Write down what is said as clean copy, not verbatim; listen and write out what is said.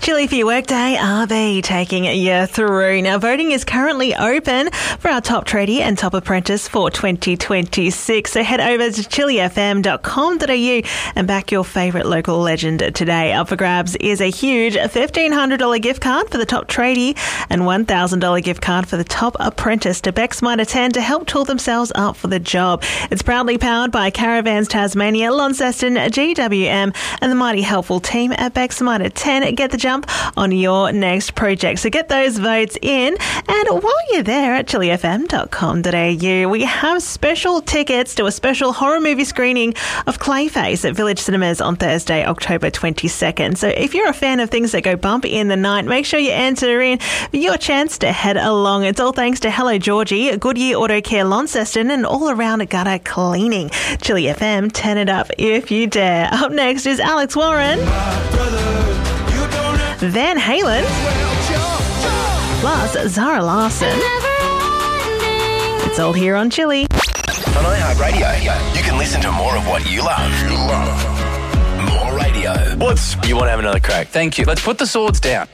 Chilly for your workday, RB taking you through. Now, voting is currently open for our top tradie and top apprentice for 2026. So head over to chillyfm.com.au and back your favourite local legend today. Up for grabs is a huge $1,500 gift card for the top tradie and $1,000 gift card for the top apprentice to Beck's Mitre 10 to help tool themselves up for the job. It's proudly powered by Caravans Tasmania, Launceston, GWM and the mighty helpful team at Beck's Mitre 10. Get the jump on your next project. So get those votes in. And while you're there at chillyfm.com.au, we have special tickets to a special horror movie screening of Clayface at Village Cinemas on Thursday, October 22nd. So if you're a fan of things that go bump in the night, make sure you enter in for your chance to head along. It's all thanks to Hello Georgie, Goodyear Auto Care Launceston and all around gutter cleaning. Chilly FM, turn it up if you dare. Up next is Alex Warren, Van Halen, plus Zara Larson. It's all here on Chilly. On iHeartRadio, you can listen to more of what you love. More radio. You want to have another crack? Thank you. Let's put the swords down.